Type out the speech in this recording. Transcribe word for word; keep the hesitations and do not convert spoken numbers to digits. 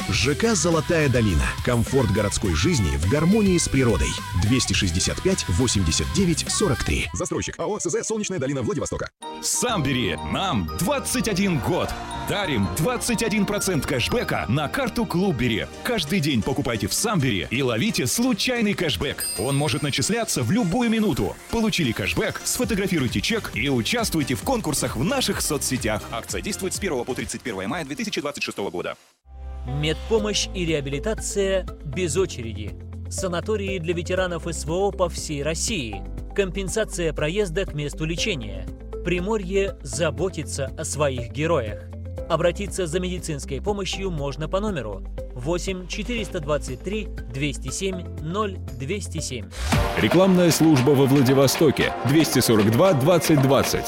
ЖК «Золотая долина». Комфорт городской жизни в гармонии с природой. двести шестьдесят пять восемьдесят девять сорок три. Застройщик АО СЗ «Солнечная долина» Владивостока. Самбери. Нам двадцать один год. Дарим двадцать один процент кэшбэка на карту Клуббери. Каждый день покупайте в Самбери и ловите случайный кэшбэк. Он может начисляться в любую минуту. Получили кэшбэк, сфотографируйте чек и участвуйте в конкурсах в наших соцсетях. Акция действует с первого по тридцать первое мая две тысячи двадцать шестого года. Медпомощь и реабилитация без очереди. Санатории для ветеранов СВО по всей России. Компенсация проезда к месту лечения. Приморье заботится о своих героях. Обратиться за медицинской помощью можно по номеру восемь четыреста двадцать три двести семь ноль двести семь. Рекламная служба во Владивостоке двести сорок два двадцать двадцать.